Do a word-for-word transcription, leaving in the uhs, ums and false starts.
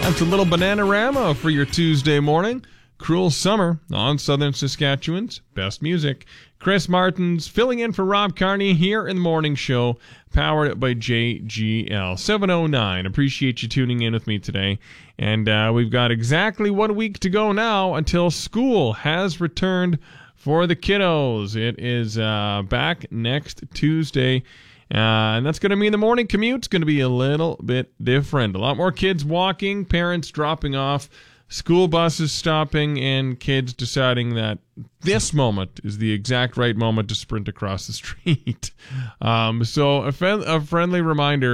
That's a little Bananarama for your Tuesday morning. Cruel Summer on Southern Saskatchewan's best music. Chris Martins filling in for Rob Carney here in the morning show, powered by J G L. seven oh nine. Appreciate you tuning in with me today. And uh, we've got exactly one week to go now until school has returned for the kiddos. It is uh, back next Tuesday. Uh, and that's going to mean the morning commute's going to be a little bit different. A lot more kids walking, parents dropping off, school buses stopping, and kids deciding that this moment is the exact right moment to sprint across the street. Um, so a, fe- a friendly reminder